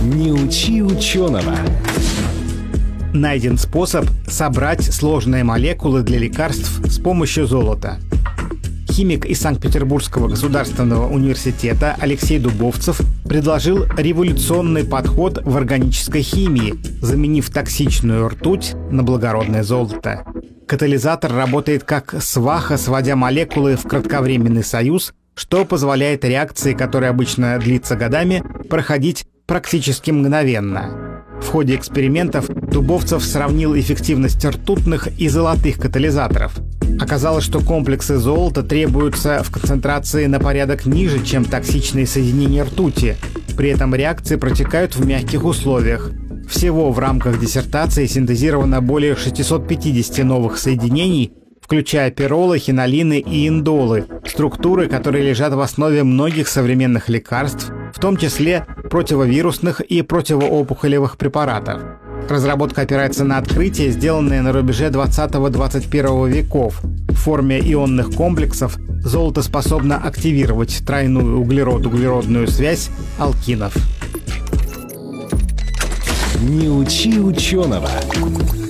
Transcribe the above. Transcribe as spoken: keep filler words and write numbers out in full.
Не учи ученого. Найден способ собрать сложные молекулы для лекарств с помощью золота. Химик из Санкт-Петербургского государственного университета Алексей Дубовцев предложил революционный подход в органической химии, заменив токсичную ртуть на благородное золото. Катализатор работает как сваха, сводя молекулы в кратковременный союз, что позволяет реакции, которая обычно длится годами, проходить практически мгновенно. В ходе экспериментов Дубовцев сравнил эффективность ртутных и золотых катализаторов. Оказалось, что комплексы золота требуются в концентрации на порядок ниже, чем токсичные соединения ртути. При этом реакции протекают в мягких условиях. Всего в рамках диссертации синтезировано более шестисот пятидесяти новых соединений, включая пиролы, хинолины и индолы, структуры, которые лежат в основе многих современных лекарств, в том числе противовирусных и противоопухолевых препаратов. Разработка опирается на открытия, сделанные на рубеже двадцатого-двадцать первого веков. В форме ионных комплексов золото способно активировать тройную углерод-углеродную связь алкинов. Не учи ученого.